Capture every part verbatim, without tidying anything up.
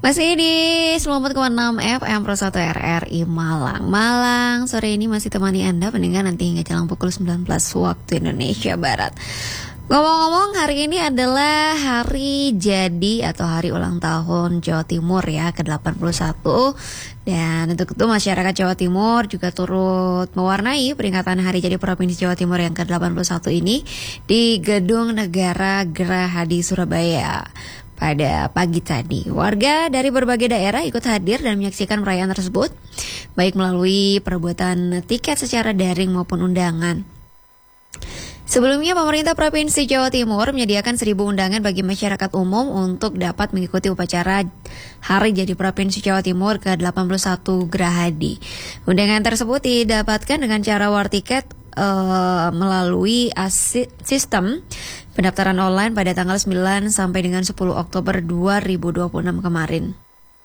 Masih di sembilan puluh empat koma enam F M Pro satu R R I Malang. Malang sore ini masih temani Anda pendengar nanti hingga jelang pukul sembilan belas waktu Indonesia Barat. Ngomong-ngomong, hari ini adalah hari jadi atau hari ulang tahun Jawa Timur ya, ke delapan puluh satu. Dan untuk itu masyarakat Jawa Timur juga turut mewarnai peringatan hari jadi Provinsi Jawa Timur yang ke delapan puluh satu ini di Gedung Negara Gerahadi Surabaya. Pada pagi tadi, warga dari berbagai daerah ikut hadir dan menyaksikan perayaan tersebut, baik melalui perebutan tiket secara daring maupun undangan. Sebelumnya, pemerintah Provinsi Jawa Timur menyediakan seribu undangan bagi masyarakat umum untuk dapat mengikuti upacara Hari Jadi Provinsi Jawa Timur ke delapan puluh satu Gerahadi. Undangan tersebut didapatkan dengan cara war tiket uh, melalui asi- sistem pendaftaran online pada tanggal sembilan sampai dengan sepuluh Oktober dua ribu dua puluh enam kemarin.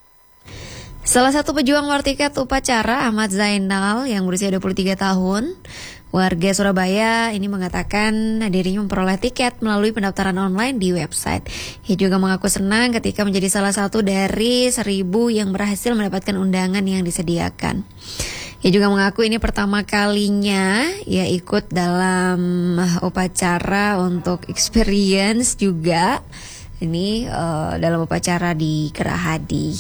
Salah satu pejuang war tiket upacara, Ahmad Zainal, yang berusia dua puluh tiga tahun, warga Surabaya ini mengatakan dirinya memperoleh tiket melalui pendaftaran online di website. Ia juga mengaku senang ketika menjadi salah satu dari seribu yang berhasil mendapatkan undangan yang disediakan. Ia juga mengaku ini pertama kalinya ia ikut dalam upacara untuk experience juga. Ini uh, dalam upacara di Gerahadi.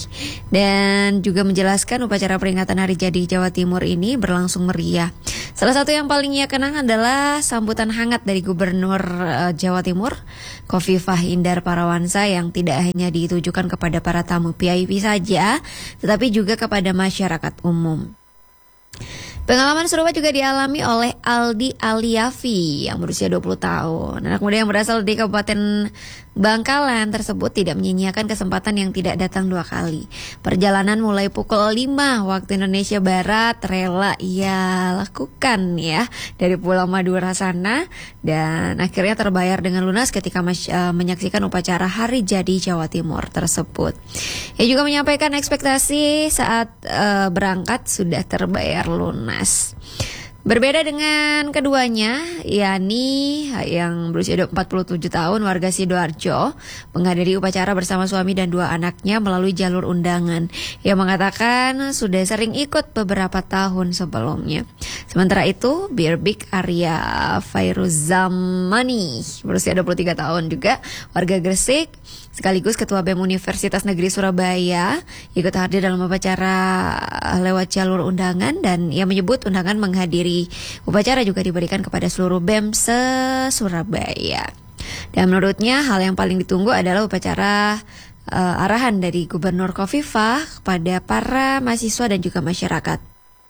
Dan juga menjelaskan upacara peringatan Hari Jadi Jawa Timur ini berlangsung meriah. Salah satu yang paling ia kenang adalah sambutan hangat dari Gubernur uh, Jawa Timur, Khofifah Indar Parawansa, yang tidak hanya ditujukan kepada para tamu V I P saja, tetapi juga kepada masyarakat umum. Pengalaman serupa juga dialami oleh Aldi Aliafi yang berusia dua puluh tahun. Anak muda yang berasal dari Kabupaten Bangkalan tersebut tidak menyia-nyiakan kesempatan yang tidak datang dua kali. Perjalanan mulai pukul lima waktu Indonesia Barat rela ia lakukan ya dari Pulau Madura sana, dan akhirnya terbayar dengan lunas ketika mas- uh, menyaksikan upacara Hari Jadi Jawa Timur tersebut. Ia juga menyampaikan ekspektasi saat uh, berangkat sudah terbayar lunas. Berbeda dengan keduanya, yakni yang berusia empat puluh tujuh tahun, warga Sidoarjo, menghadiri upacara bersama suami dan dua anaknya melalui jalur undangan. Ia mengatakan sudah sering ikut beberapa tahun sebelumnya. Sementara itu, Birbik Arya Fairuzamani, berusia dua puluh tiga tahun juga, warga Gresik, sekaligus Ketua B E M Universitas Negeri Surabaya, ikut hadir dalam upacara lewat jalur undangan, dan ia menyebut undangan menghadiri upacara juga diberikan kepada seluruh B E M se-Surabaya. Dan menurutnya hal yang paling ditunggu adalah upacara uh, arahan dari Gubernur Khofifah kepada para mahasiswa dan juga masyarakat.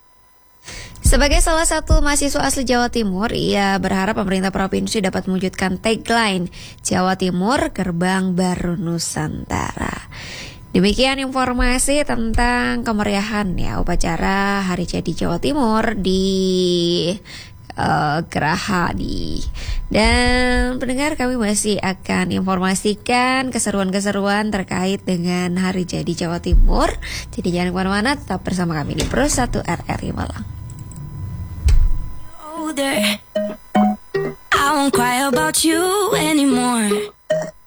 Sebagai salah satu mahasiswa asli Jawa Timur, ia berharap pemerintah provinsi dapat mewujudkan tagline Jawa Timur Gerbang Baru Nusantara. Demikian informasi tentang kemeriahan ya upacara Hari Jadi Jawa Timur di uh, Gerahadi. Dan pendengar, kami masih akan informasikan keseruan-keseruan terkait dengan Hari Jadi Jawa Timur. Jadi jangan kemana-mana, tetap bersama kami di Pro satu R R I Malang. I won't cry about you anymore.